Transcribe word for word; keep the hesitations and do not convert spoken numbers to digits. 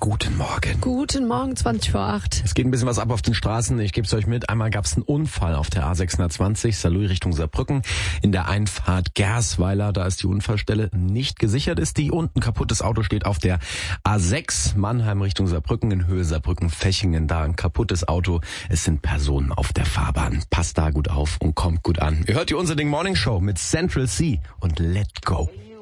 guten Morgen. Guten Morgen, zwanzig vor acht. Es geht ein bisschen was ab auf den Straßen. Ich gebe es euch mit. Einmal gab es einen Unfall auf der A sechshundertzwanzig, Saarlouis Richtung Saarbrücken. In der Einfahrt Gersweiler, da ist die Unfallstelle nicht gesichert. Ist die unten kaputtes Auto steht auf der A sechs, Mannheim Richtung Saarbrücken, in Höhe Saarbrücken-Fechingen. Da ein kaputtes Auto. Es sind Personen auf der Fahrbahn. Passt da gut auf und kommt gut an. Ihr hört die Unser Ding Morning Show mit Central C und Let Go.